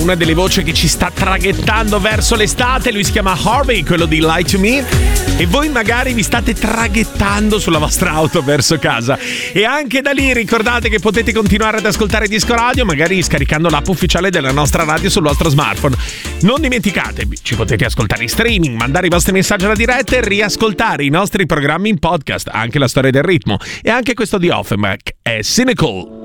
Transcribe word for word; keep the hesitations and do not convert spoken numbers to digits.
una delle voci che ci sta traghettando verso l'estate. Lui si chiama Harvey, quello di Lie to Me. E voi magari vi state traghettando sulla vostra auto verso casa. E anche da lì ricordate che potete continuare ad ascoltare Disco Radio, magari scaricando l'app ufficiale della nostra radio sul vostro smartphone. Non dimenticatevi, ci potete ascoltare in streaming, mandare i vostri messaggi alla diretta e riascoltare i nostri programmi in podcast, anche la storia del ritmo e anche questo di Offenbach è Cynical.